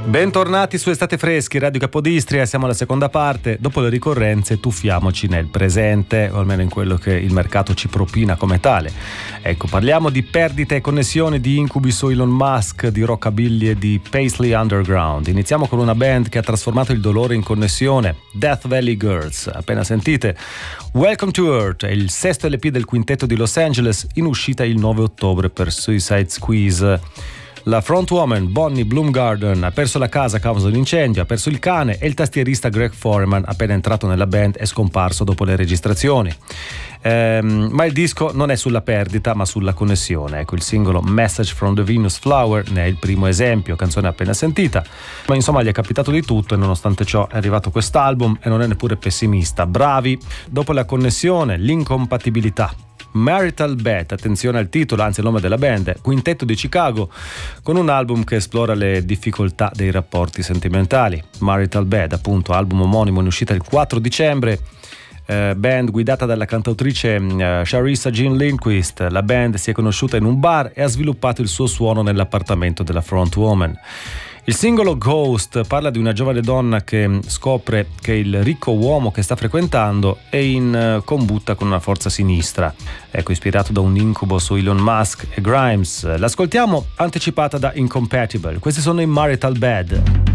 Bentornati su Estate Freschi, Radio Capodistria, siamo alla seconda parte. Dopo le ricorrenze tuffiamoci nel presente, o almeno in quello che il mercato ci propina come tale. Ecco, parliamo di perdite e connessioni, di incubi su Elon Musk, di rockabilly e di Paisley Underground. Iniziamo con una band che ha trasformato il dolore in connessione, Death Valley Girls. Appena sentite, Welcome to Earth è il sesto LP del quintetto di Los Angeles, in uscita il 9 ottobre per Suicide Squeeze. La frontwoman Bonnie Bloomgarden ha perso la casa a causa dell'incendio, ha perso il cane e il tastierista Greg Foreman, appena entrato nella band, è scomparso dopo le registrazioni. Ma il disco non è sulla perdita ma sulla connessione. Ecco, il singolo Message from the Venus Flower ne è il primo esempio, canzone appena sentita, ma insomma gli è capitato di tutto e nonostante ciò è arrivato quest'album e non è neppure pessimista. Bravi! Dopo la connessione, l'incompatibilità. Marital Bed, attenzione al titolo, anzi il nome della band, quintetto di Chicago, con un album che esplora le difficoltà dei rapporti sentimentali. Marital Bed, appunto, album omonimo in uscita il 4 dicembre, band guidata dalla cantautrice Charissa Jean Lindquist. La band si è conosciuta in un bar e ha sviluppato il suo suono nell'appartamento della frontwoman. Il singolo Ghost parla di una giovane donna che scopre che il ricco uomo che sta frequentando è in combutta con una forza sinistra. Ecco, ispirato da un incubo su Elon Musk e Grimes. L'ascoltiamo anticipata da Incompatible. Questi sono i Marital Bed.